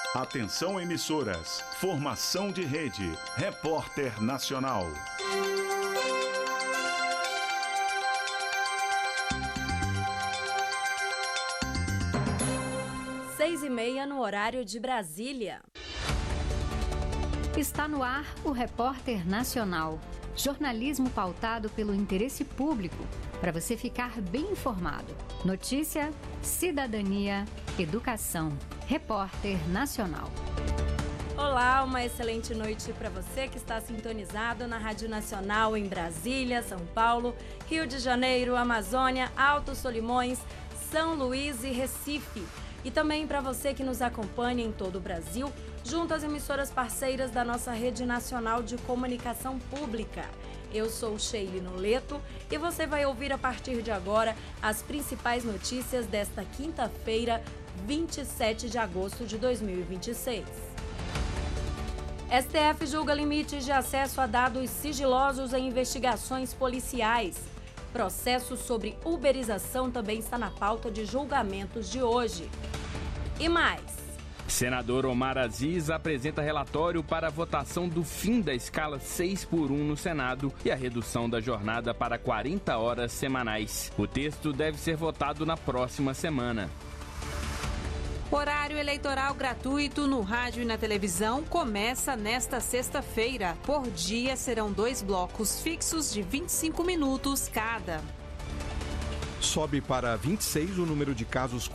Atenção emissoras, formação de rede, Repórter Nacional. 6h30 no horário de Brasília. Está no ar o Repórter Nacional. Jornalismo pautado pelo interesse público, para você ficar bem informado. Notícia, cidadania, educação. Repórter Nacional. Olá, uma excelente noite para você que está sintonizado na Rádio Nacional em Brasília, São Paulo, Rio de Janeiro, Amazônia, Alto Solimões, São Luís e Recife. E também para você que nos acompanha em todo o Brasil, junto às emissoras parceiras da nossa Rede Nacional de Comunicação Pública. Eu sou Sheili Noleto e você vai ouvir a partir de agora as principais notícias desta quinta-feira, 27 de agosto de 2026. STF julga limites de acesso a dados sigilosos em investigações policiais. Processo sobre uberização também está na pauta de julgamentos de hoje. E mais. Senador Omar Aziz apresenta relatório para a votação do fim da escala 6x1 no Senado e a redução da jornada para 40 horas semanais. O texto deve ser votado na próxima semana. Horário eleitoral gratuito no rádio e na televisão começa nesta sexta-feira. Por dia serão 2 blocos fixos de 25 minutos cada. Sobe para 26 o número de casos